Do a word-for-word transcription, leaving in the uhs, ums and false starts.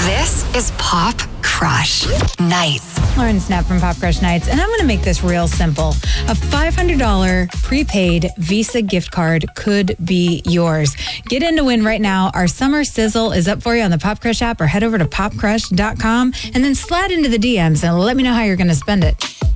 This is Pop Crush Nights. Lauren Snap from Pop Crush Nights, and I'm going to make this real simple. A five hundred dollars prepaid Visa gift card could be yours. Get in to win right now. Our summer sizzle is up for you on the Pop Crush app, or head over to pop crush dot com and then slide into the D Ms and let me know how you're going to spend it.